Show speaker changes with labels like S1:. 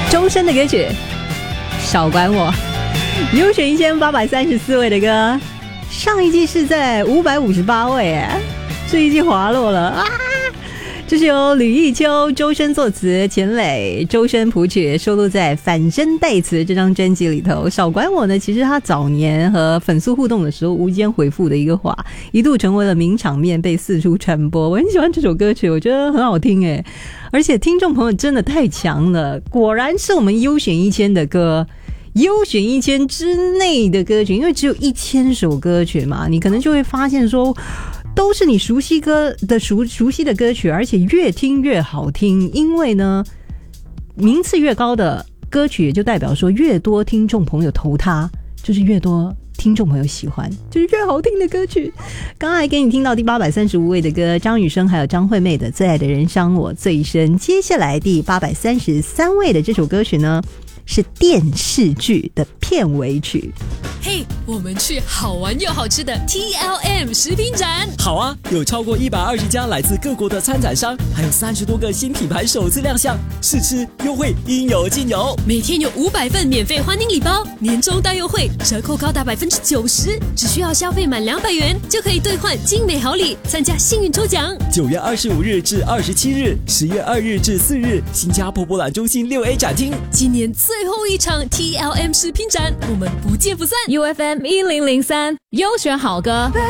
S1: 周深的歌曲少管我，优选1834位的歌，上一季是在558位，这一季滑落了啊！这是由吕艺秋、周深作词，钱磊、周深谱曲，收录在《反身代词》这张专辑里头。少管我呢，其实他早年和粉丝互动的时候无间回复的一个话，一度成为了名场面，被四处传播。我很喜欢这首歌曲，我觉得很好听耶，而且听众朋友真的太强了，果然是我们优选1000的歌。优选1000之内的歌曲，因为只有1000首歌曲嘛，你可能就会发现说都是你熟悉的歌曲，而且越听越好听。因为呢，名次越高的歌曲，也就代表说越多听众朋友投它，就是越多听众朋友喜欢，就是越好听的歌曲。刚才给你听到第835位的歌，张雨生还有张惠妹的《最爱的人伤我最深》。接下来第833位的这首歌曲呢，是电视剧的片尾曲。
S2: 嘿，我们去好玩又好吃的 TLM 食品展。
S3: 好啊，有超过120家来自各国的参展商，还有30多个新品牌首次亮相，试吃优惠应有尽有。
S2: 每天有500份免费欢迎礼包，年终大优惠，折扣高达90%，只需要消费满200元就可以兑换精美好礼，参加幸运抽奖。
S3: 9月25日至27日，10月2日至4日，新加坡博览中心6A 展厅。
S2: 今年最后一场 TLM 食品展，我们不见不散。
S1: UFM 1003，优选好歌。